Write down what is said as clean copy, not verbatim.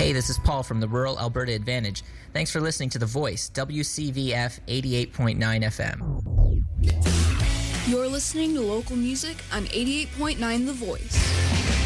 Hey, this is Paul from the Rural Alberta Advantage. Thanks for listening to The Voice, WCVF 88.9 FM. You're listening to local music on 88.9 The Voice.